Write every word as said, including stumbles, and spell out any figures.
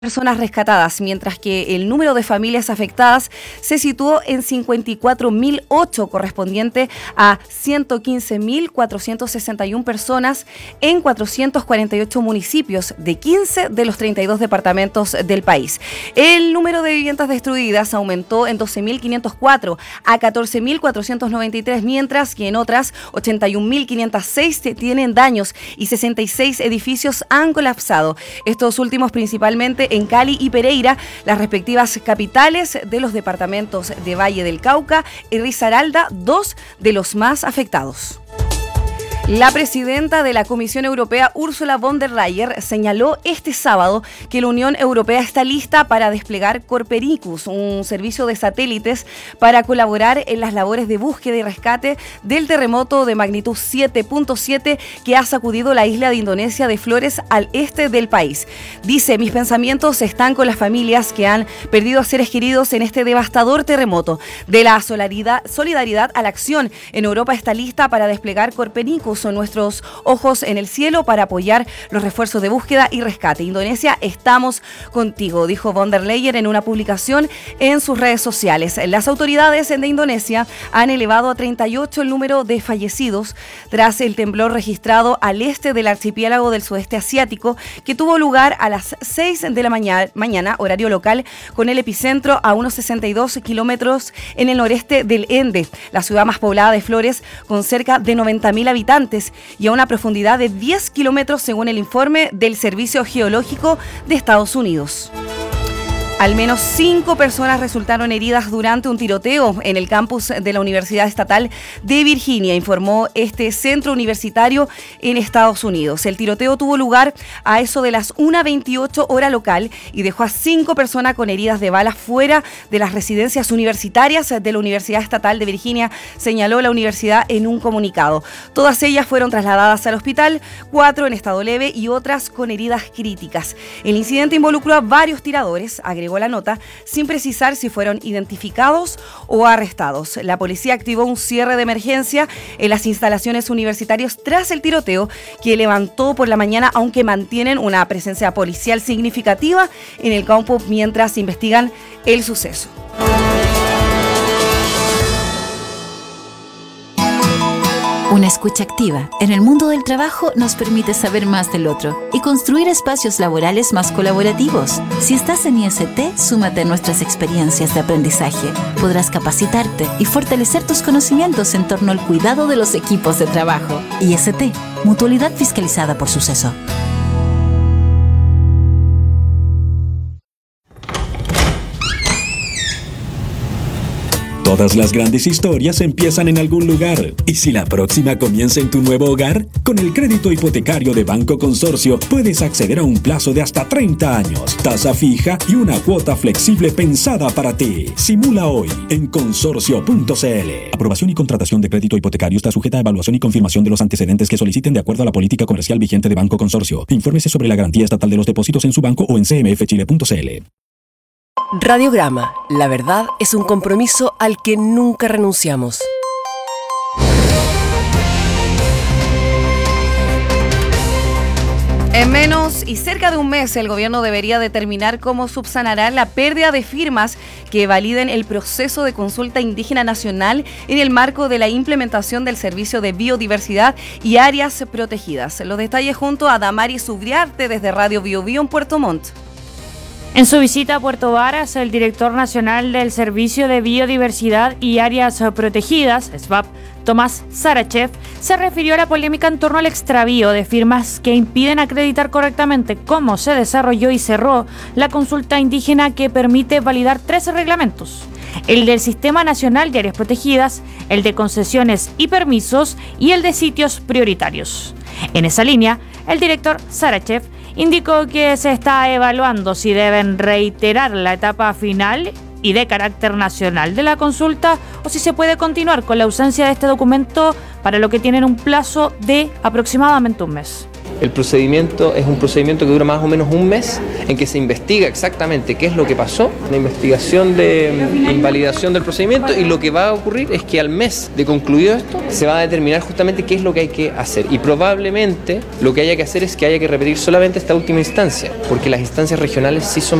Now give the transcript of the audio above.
Personas rescatadas, mientras que el número de familias afectadas se situó en cincuenta y cuatro mil ocho, correspondiente a ciento quince mil cuatrocientas sesenta y una personas en cuatrocientos cuarenta y ocho municipios de quince de los treinta y dos departamentos del país. El número de viviendas destruidas aumentó en doce mil quinientos cuatro a catorce mil cuatrocientos noventa y tres, mientras que en otras ochenta y un mil quinientos seis tienen daños y sesenta y seis edificios han colapsado. Estos últimos principalmente en Cali y Pereira, las respectivas capitales de los departamentos de Valle del Cauca y Risaralda, dos de los más afectados. La presidenta de la Comisión Europea, Ursula von der Leyen, señaló este sábado que la Unión Europea está lista para desplegar Copernicus, un servicio de satélites para colaborar en las labores de búsqueda y rescate del terremoto de magnitud siete punto siete que ha sacudido la isla de Indonesia de Flores al este del país. Dice: mis pensamientos están con las familias que han perdido a seres queridos en este devastador terremoto. De la solidaridad, solidaridad a la acción, en Europa está lista para desplegar Copernicus, son nuestros ojos en el cielo para apoyar los refuerzos de búsqueda y rescate. Indonesia, estamos contigo, dijo von der Leyen en una publicación en sus redes sociales. Las autoridades de Indonesia han elevado a treinta y ocho el número de fallecidos tras el temblor registrado al este del archipiélago del sudeste asiático, que tuvo lugar a las seis de la mañana, mañana horario local, con el epicentro a unos sesenta y dos kilómetros en el noreste del Ende, la ciudad más poblada de Flores, con cerca de noventa mil habitantes y a una profundidad de diez kilómetros según el informe del Servicio Geológico de Estados Unidos. Al menos cinco personas resultaron heridas durante un tiroteo en el campus de la Universidad Estatal de Virginia, informó este centro universitario en Estados Unidos. El tiroteo tuvo lugar a eso de las una veintiocho hora local y dejó a cinco personas con heridas de bala fuera de las residencias universitarias de la Universidad Estatal de Virginia, señaló la universidad en un comunicado. Todas ellas fueron trasladadas al hospital, cuatro en estado leve y otras con heridas críticas. El incidente involucró a varios tiradores, agregó la nota, sin precisar si fueron identificados o arrestados. La policía activó un cierre de emergencia en las instalaciones universitarias tras el tiroteo que levantó por la mañana, aunque mantienen una presencia policial significativa en el campo mientras investigan el suceso. Una escucha activa en el mundo del trabajo nos permite saber más del otro y construir espacios laborales más colaborativos. Si estás en I S T, súmate a nuestras experiencias de aprendizaje. Podrás capacitarte y fortalecer tus conocimientos en torno al cuidado de los equipos de trabajo. I S T, Mutualidad Fiscalizada por Suceso. Todas las grandes historias empiezan en algún lugar. ¿Y si la próxima comienza en tu nuevo hogar? Con el crédito hipotecario de Banco Consorcio puedes acceder a un plazo de hasta treinta años, tasa fija y una cuota flexible pensada para ti. Simula hoy en consorcio punto c l. Aprobación y contratación de crédito hipotecario está sujeta a evaluación y confirmación de los antecedentes que soliciten de acuerdo a la política comercial vigente de Banco Consorcio. Infórmese sobre la garantía estatal de los depósitos en su banco o en c m f chile punto c l. Radiograma. La verdad es un compromiso al que nunca renunciamos. En menos y cerca de un mes, el gobierno debería determinar cómo subsanará la pérdida de firmas que validen el proceso de consulta indígena nacional en el marco de la implementación del Servicio de Biodiversidad y Áreas Protegidas. Los detalles junto a Damaris Ugriarte desde Radio Bio Bio en Puerto Montt. En su visita a Puerto Varas, el director nacional del Servicio de Biodiversidad y Áreas Protegidas, S B A P, Tomás Sarachev, se refirió a la polémica en torno al extravío de firmas que impiden acreditar correctamente cómo se desarrolló y cerró la consulta indígena que permite validar tres reglamentos: el del Sistema Nacional de Áreas Protegidas, el de concesiones y permisos y el de sitios prioritarios. En esa línea, el director Sarachev indicó que se está evaluando si deben reiterar la etapa final y de carácter nacional de la consulta o si se puede continuar con la ausencia de este documento, para lo que tienen un plazo de aproximadamente un mes. El procedimiento es un procedimiento que dura más o menos un mes, en que se investiga exactamente qué es lo que pasó, una investigación de invalidación del procedimiento, y lo que va a ocurrir es que al mes de concluido esto se va a determinar justamente qué es lo que hay que hacer, y probablemente lo que haya que hacer es que haya que repetir solamente esta última instancia, porque las instancias regionales sí son